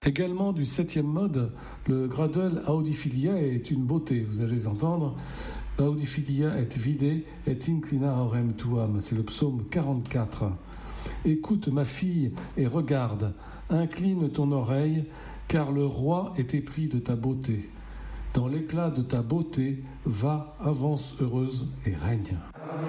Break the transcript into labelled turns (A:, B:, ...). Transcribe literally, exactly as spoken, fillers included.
A: Également du septième mode, le Gradel Audiphilia est une beauté. Vous allez entendre Audiphilia et vide et inclina orem tuam. C'est le psaume quarante-quatre. Écoute ma fille et regarde, incline ton oreille, car le roi est épris de ta beauté. Dans l'éclat de ta beauté, va, avance heureuse et règne.